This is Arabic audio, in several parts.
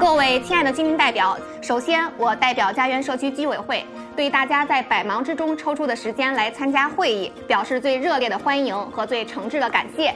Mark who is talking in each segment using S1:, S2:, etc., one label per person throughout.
S1: 各位亲爱的居民代表，首先我代表家园社区居委会，对大家在百忙之中抽出的时间来参加会议，表示最热烈的欢迎和最诚挚的感谢。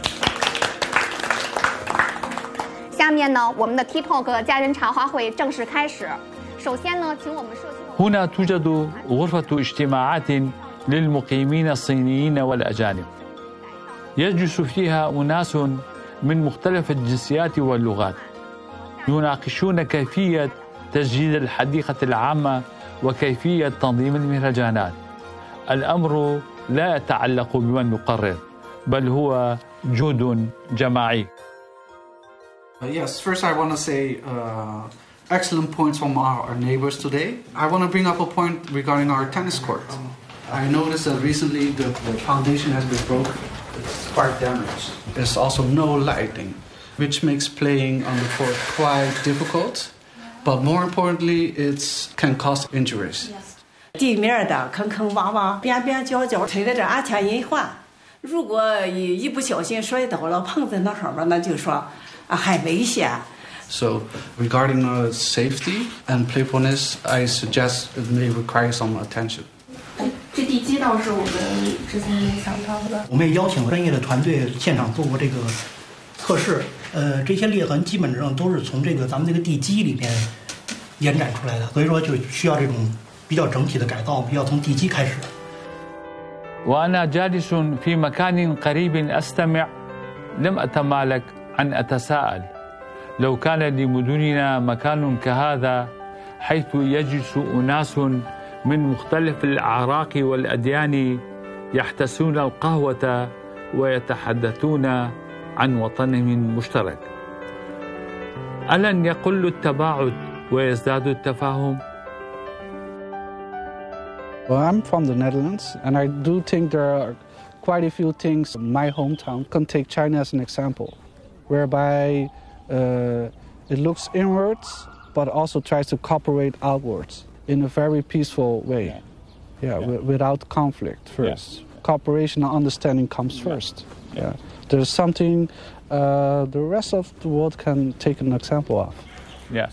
S1: 下面呢，我们的 TikTok 家人茶话会正式开始。首先呢，请我们社区
S2: هنا توجد غرفة اجتماعات للمقيمين الصينيين والأجانب يجلس فيها أناس من مختلف الجنسيات واللغات يناقشون كيفية تجديد الحديقة العامة وكيفية تنظيم المهرجانات. الأمر لا يتعلق بمن يقرر بل هو جهد جماعي.
S3: Yes, first I want to say excellent points from our neighbors today. I want to bring up a point regarding our tennis court. I noticed that recently the foundation has been broken. It's quite damaged. There's also no lighting, which makes playing on the court quite difficult. But more importantly, it can cause injuries.
S4: 地面的坑坑洼洼、边边角角，推着这安全隐患。如果一不小心摔倒了，碰在那上面，那就说很危险。
S3: So regarding safety and playfulness, I suggest it may require some attention.
S5: 这地基倒是我们之前没想到的。
S6: 我们也邀请专业的团队现场做过这个测试，这些裂痕基本上都是从咱们这个地基里面延展出来的，所以说就需要这种比较整体的改造，必要从地基开始。
S2: وأنا جالس في مكان قريب أستمع لم أتمالك أن أتساءل لو كان لمدننا مكان كهذا حيث يجلس أناس من مختلف الأعراق والأديان يحتسون القهوة ويتحدثون عن وطنهم المشترك. ألن يقل التباعد ويزداد التفاهم؟
S7: Well, I'm from the Netherlands, and I do think there are quite a few things in my hometown. Can take China as an example, whereby it looks inwards, but also tries to cooperate outwards in a very peaceful way. Yeah, without conflict first. Yeah. Cooperation and understanding comes first. Yeah, there's something the rest of the world can take an example of.
S2: Yes.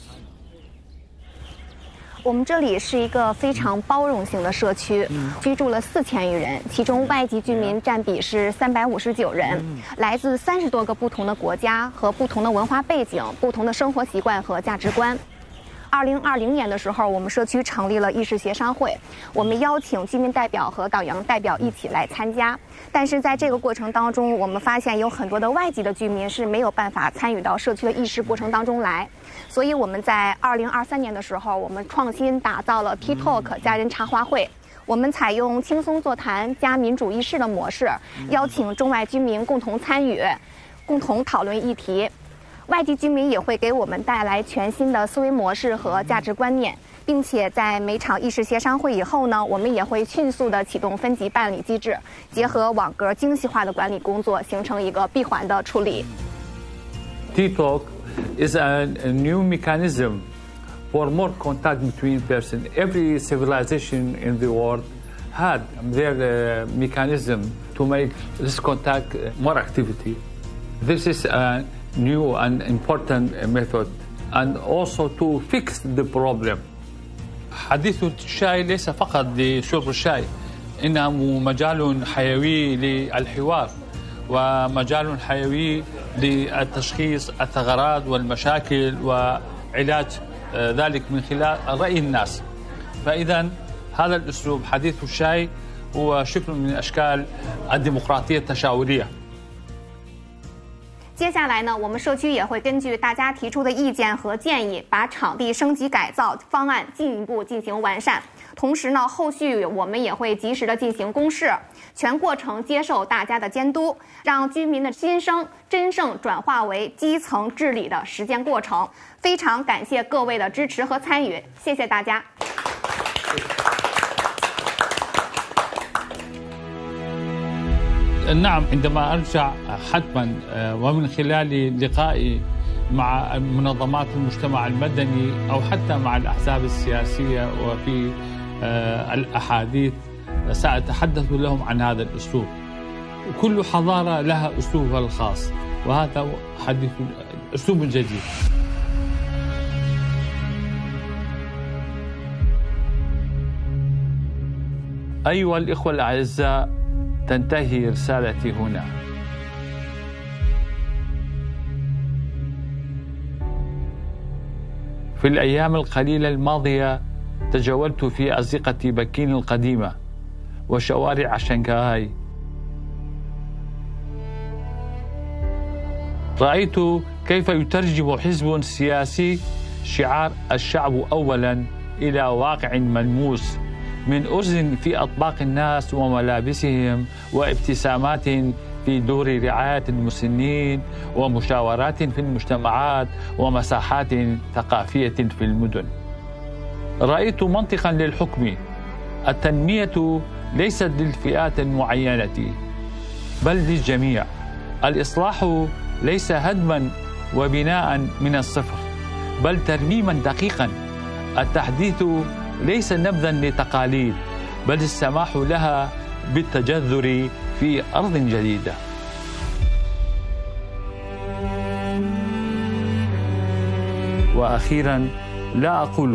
S1: 我们这里是一个非常包容性的社区，居住了4000余人，其中外籍居民占比是359人，来自30多个不同的国家和不同的文化背景、不同的生活习惯和价值观。2020年的时候，我们社区成立了议事协商会，我们邀请居民代表和党员代表一起来参加。但是在这个过程当中，我们发现有很多的外籍的居民是没有办法参与到社区的议事过程当中来。所以我们在2023年的时候，我们创新打造了 TikTok 家人茶话会。我们采用轻松座谈加民主议事的模式，邀请中外居民共同参与，共同讨论议题。外籍居民也会给我们带来全新的思维模式和价值观念，并且在每场议事协商会以后呢，我们也会迅速的启动分级办理机制，结合网格精细化的管理工作，形成一个闭环的处理。
S2: TikTok is a new mechanism for more contact between persons. Every civilization in the world had their mechanism to make this contact more activity. This is a new and important method, and also to fix the problem. حديث الشاي ليس فقط لشرب الشاي، إنه مجال حيوي للحوار ومجال حيوي للتشخيص الثغرات والمشاكل وعلاج ذلك من خلال رأي الناس. فإذا هذا الأسلوب حديث الشاي هو شكل من أشكال الديمقراطية التشاورية.
S1: 接下来呢，我们社区也会根据大家提出的意见和建议，把场地升级改造方案进一步进行完善。同时呢，后续我们也会及时的进行公示，全过程接受大家的监督，让居民的心声真正转化为基层治理的实践过程。非常感谢各位的支持和参与，谢谢大家。
S2: نعم، عندما أرجع حتما ومن خلال لقائي مع منظمات المجتمع المدني أو حتى مع الأحزاب السياسية وفي الأحاديث سأتحدث لهم عن هذا الأسلوب. كل حضارة لها أسلوبها الخاص، وهذا حديث أسلوب جديد. أيها الإخوة الأعزاء، تنتهي رسالتي هنا. في الأيام القليلة الماضية تجولت في أزقة بكين القديمة وشوارع شنغهاي. رأيت كيف يترجم حزب سياسي شعار الشعب أولا إلى واقع ملموس، من أرز في أطباق الناس وملابسهم، وابتسامات في دور رعاية المسنين، ومشاورات في المجتمعات، ومساحات ثقافية في المدن. رأيت منطقا للحكم. التنمية ليست للفئات المعينة بل للجميع. الإصلاح ليس هدما وبناء من الصفر بل ترميما دقيقا. التحديث ليس نبذا لتقاليد بل السماح لها بالتجذر في أرض جديدة. وأخيرا، لا أقول